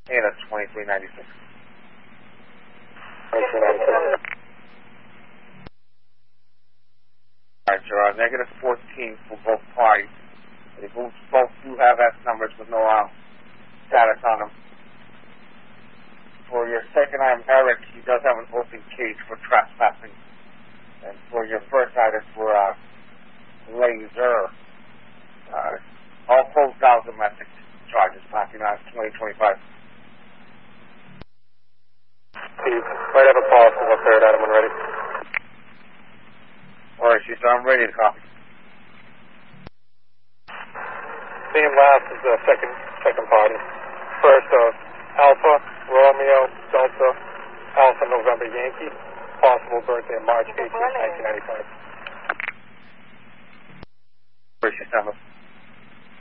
And that's 2396. 2396. Alright, sir, negative 14 for both parties. They both do have S numbers with no status on them. For your second item, Eric, he does have an open case for trespassing. And for your first item, for Laser, all closed down domestic charges, knocking out 2025. Steve, might have a pause for the third item when ready. Alright, so I'm ready to copy. Same last is the second party. First, Alpha, Romeo, Delta, Alpha, November, Yankee. Possible birthday, March 18, 1995. Appreciate that.